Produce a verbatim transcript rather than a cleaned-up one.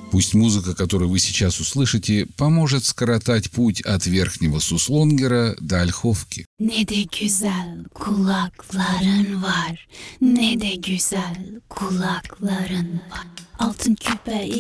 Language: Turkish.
Пусть музыка, которую вы сейчас услышите, поможет скоротать путь от Верхнего Суслонгера до Ольховки. Ne de güzel kulakların var, ne de güzel kulakların var. Altın küpe